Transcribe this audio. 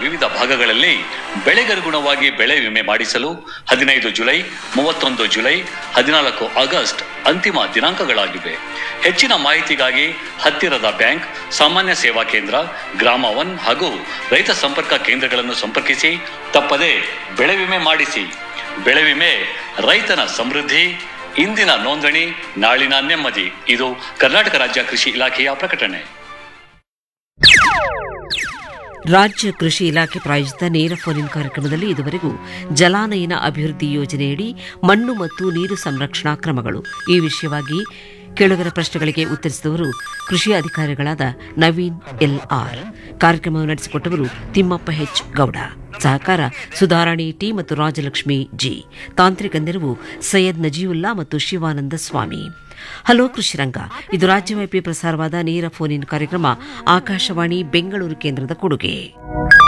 ವಿವಿಧ ಭಾಗಗಳಲ್ಲಿ ಬೆಳೆಗನುಗುಣವಾಗಿ ಬೆಳೆ ವಿಮೆ ಮಾಡಿಸಲು 15 ಜುಲೈ, 31 ಜುಲೈ, 14 ಆಗಸ್ಟ್ ಅಂತಿಮ ದಿನಾಂಕಗಳಾಗಿವೆ. ಹೆಚ್ಚಿನ ಮಾಹಿತಿಗಾಗಿ ಹತ್ತಿರದ ಬ್ಯಾಂಕ್, ಸಾಮಾನ್ಯ ಸೇವಾ ಕೇಂದ್ರ, ಗ್ರಾಮ ಒನ್ ಹಾಗೂ ರೈತ ಸಂಪರ್ಕ ಕೇಂದ್ರಗಳನ್ನು ಸಂಪರ್ಕಿಸಿ ತಪ್ಪದೆ ಬೆಳೆ ವಿಮೆ ಮಾಡಿಸಿ. ಬೆಳೆ ವಿಮೆ ರೈತನ ಸಮೃದ್ಧಿ, ಇಂದಿನ ನೋಂದಣಿ ನಾಳಿನ ನೆಮ್ಮದಿ. ಇದು ಕರ್ನಾಟಕ ರಾಜ್ಯ ಕೃಷಿ ಇಲಾಖೆಯ ಪ್ರಕಟಣೆ. ರಾಜ್ಯ ಕೃಷಿ ಇಲಾಖೆ ಪ್ರಾಯೋಜಿತ ನೇರ ಫೋನ್ ಕಾರ್ಯಕ್ರಮದಲ್ಲಿ ಇದುವರೆಗೂ ಜಲಾನಯನ ಅಭಿವೃದ್ಧಿ ಯೋಜನೆಯಡಿ ಮಣ್ಣು ಮತ್ತು ನೀರು ಸಂರಕ್ಷಣಾ ಕ್ರಮಗಳು ಈ ವಿಷಯವಾಗಿ ಕೇಳುಗರ ಪ್ರಶ್ನೆಗಳಿಗೆ ಉತ್ತರಿಸಿದವರು ಕೃಷಿ ಅಧಿಕಾರಿಗಳಾದ ನವೀನ್ ಎಲ್ಆರ್. ಕಾರ್ಯಕ್ರಮವನ್ನು ನಡೆಸಿಕೊಟ್ಟವರು ತಿಮ್ಮಪ್ಪ ಎಚ್ ಗೌಡ. ಸಹಕಾರ ಸುಧಾರಾಣಿ ಟಿ ಮತ್ತು ರಾಜಲಕ್ಷ್ಮಿ ಜಿ. ತಾಂತ್ರಿಕ ನೆರವು ಸೈಯದ್ ನಜೀವುಲ್ಲಾ ಮತ್ತು ಶಿವಾನಂದ ಸ್ವಾಮಿ. ಹಲೋ ಕೃಷಿರಂಗ, ಇದು ರಾಜ್ಯವ್ಯಾಪಿ ಪ್ರಸಾರವಾದ ನೇರ ಫೋನ್ ಕಾರ್ಯಕ್ರಮ. ಆಕಾಶವಾಣಿ ಬೆಂಗಳೂರು ಕೇಂದ್ರದ ಕೊಡುಗೆ.